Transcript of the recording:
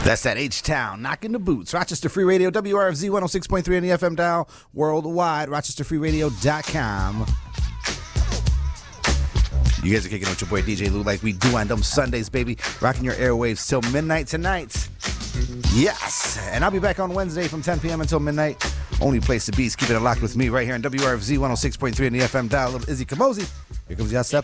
That's that H-Town, knocking the boots. Rochester Free Radio, WRFZ 106.3 on the FM dial, worldwide, rochesterfreeradio.com. You guys are kicking with your boy DJ Lou like we do on them Sundays, baby. Rocking your airwaves till midnight tonight. Yes. And I'll be back on Wednesday from 10 p.m. until midnight. Only place to be is keeping it locked with me right here on WRFZ 106.3 on the FM dial. Little Izzy Kamosi. Here comes your step.